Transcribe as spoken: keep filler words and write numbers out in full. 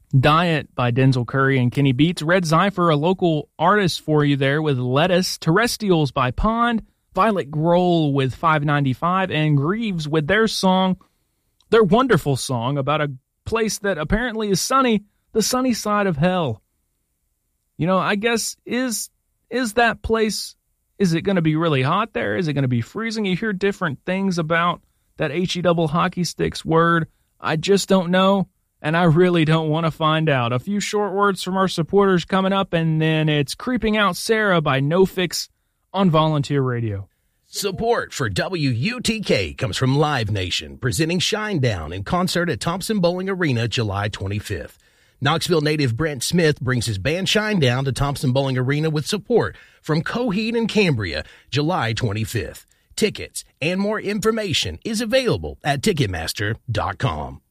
Diet by Denzel Curry and Kenny Beats. Red Zephyr, a local artist for you there with Lettuce. Terrestrials by Pond. Violet Grohl with five ninety-five. And Greaves with their song, their wonderful song about a place that apparently is sunny, the sunny side of hell. You know, I guess, is is that place, is it going to be really hot there? Is it going to be freezing? You hear different things about that H E double hockey sticks word. I just don't know, and I really don't want to find out. A few short words from our supporters coming up, and then it's Creeping Out Sarah by No Fix on Volunteer Radio. Support for W U T K comes from Live Nation, presenting Shinedown in concert at Thompson Bowling Arena July twenty-fifth. Knoxville native Brent Smith brings his band Shinedown to Thompson Bowling Arena with support from Coheed and Cambria July twenty-fifth. Tickets and more information is available at Ticketmaster dot com.